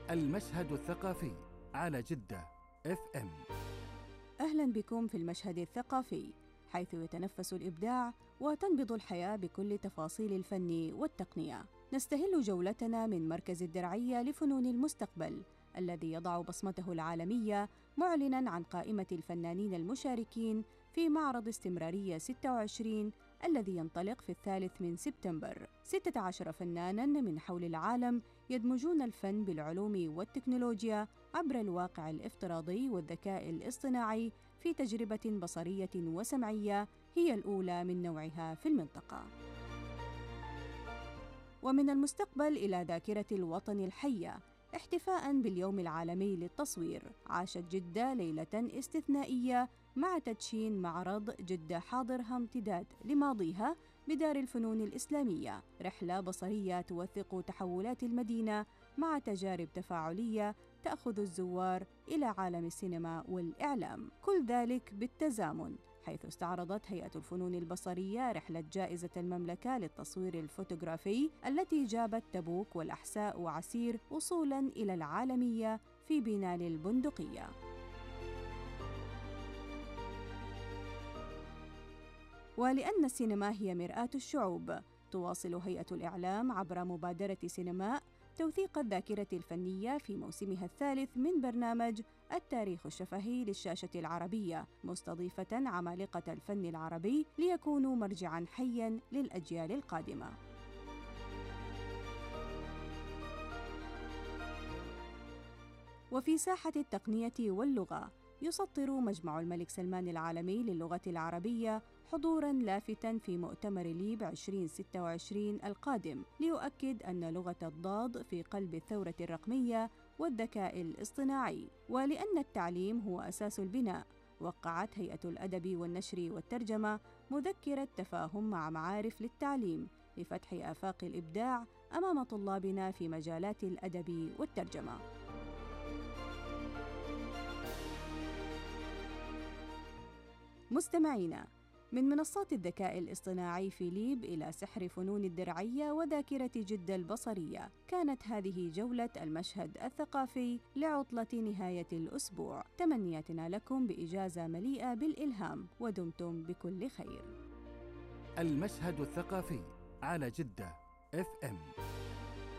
المشهد الثقافي على جدة FM. أهلاً بكم في المشهد الثقافي، حيث يتنفس الإبداع وتنبض الحياة بكل تفاصيل الفن والتقنية. نستهل جولتنا من مركز الدرعية لفنون المستقبل الذي يضع بصمته العالمية، معلناً عن قائمة الفنانين المشاركين في معرض استمرارية 26 الذي ينطلق في 3 سبتمبر. 16 فناناً من حول العالم يدمجون الفن بالعلوم والتكنولوجيا عبر الواقع الافتراضي والذكاء الاصطناعي في تجربة بصرية وسمعية هي الأولى من نوعها في المنطقة. ومن المستقبل إلى ذاكرة الوطن الحية، احتفاءً باليوم العالمي للتصوير، عاشت جدة ليلة استثنائية مع تدشين معرض جدة حاضرها امتداد لماضيها بدار الفنون الإسلامية، رحلة بصرية توثق تحولات المدينة مع تجارب تفاعلية تأخذ الزوار إلى عالم السينما والإعلام، كل ذلك بالتزامن، حيث استعرضت هيئة الفنون البصرية رحلة جائزة المملكة للتصوير الفوتوغرافي التي جابت تبوك والأحساء وعسير وصولاً إلى العالمية في بنال البندقية. ولأن السينما هي مرآة الشعوب، تواصل هيئة الإعلام عبر مبادرة سينماء توثيق الذاكرة الفنية في موسمها الثالث من برنامج التاريخ الشفهي للشاشة العربية، مستضيفة عمالقة الفن العربي ليكونوا مرجعاً حياً للأجيال القادمة. وفي ساحة التقنية واللغة، يسطر مجمع الملك سلمان العالمي للغة العربية حضوراً لافتاً في مؤتمر ليب 2026 القادم، ليؤكد أن لغة الضاد في قلب الثورة الرقمية والذكاء الاصطناعي. ولأن التعليم هو أساس البناء، وقعت هيئة الأدب والنشر والترجمة مذكرة تفاهم مع معارف للتعليم لفتح آفاق الإبداع أمام طلابنا في مجالات الأدب والترجمة. مستمعينا، من منصات الذكاء الاصطناعي في ليب إلى سحر فنون الدرعية وذاكرة جدة البصرية، كانت هذه جولة المشهد الثقافي لعطلة نهاية الأسبوع. تمنياتنا لكم بإجازة مليئة بالإلهام، ودمتم بكل خير. المشهد الثقافي على جدة FM.